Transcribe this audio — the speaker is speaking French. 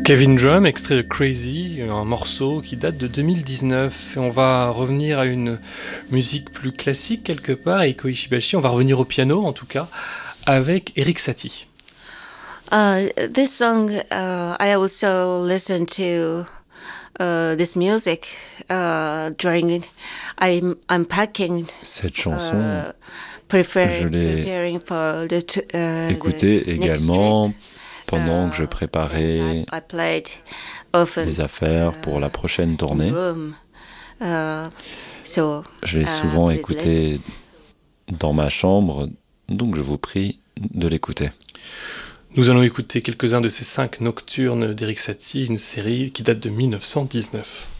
Kevin Drum, extrait de Crazy, un morceau qui date de 2019. Et on va revenir à une musique plus classique quelque part, et Koishibashi, on va revenir au piano en tout cas, avec Erik Satie. This song, I also listen to this music during I'm packing. Cette chanson, je Preparing for l'ai écoutée également pendant que je préparais les affaires pour la prochaine tournée. Je l'ai souvent écoutée dans ma chambre, donc je vous prie de l'écouter. Nous allons écouter quelques-uns de ces 5 nocturnes d'Erik Satie, une série qui date de 1919.